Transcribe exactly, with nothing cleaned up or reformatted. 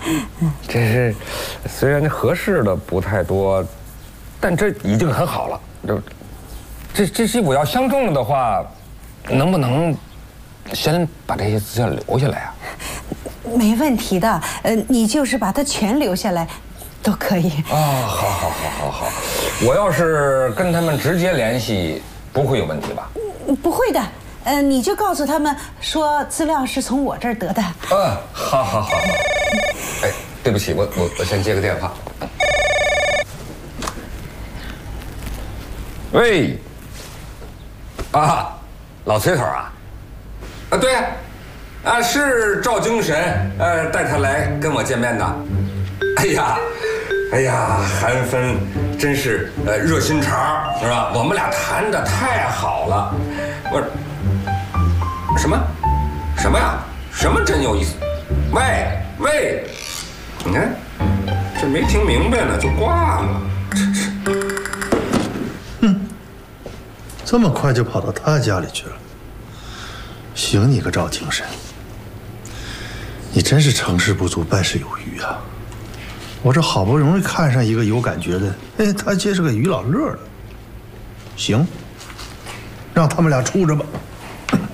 这是虽然合适的不太多，但这已经很好了。这这这些我要相中了的话，能不能先把这些资料留下来啊？ 没问题的，呃，你就是把它全留下来，都可以。 啊，好好好好好，我要是跟他们直接联系，不会有问题吧？ 不会的，呃，你就告诉他们说资料是从我这儿得的。 嗯，好好好好。哎，对不起，我我我先接个电话。喂，啊，老崔头啊，啊对呀，啊是赵精神，呃带他来跟我见面的。哎呀，哎呀，韩芬真是呃热心肠，是吧？我们俩谈的太好了。我什么什么呀？什么真有意思？喂喂，你看这没听明白呢就挂了，真是。 这么快就跑到他家里去了？行你个赵精神，你真是成事不足败事有余啊！我这好不容易看上一个有感觉的，哎，他接着个于老乐了。行，让他们俩处着吧。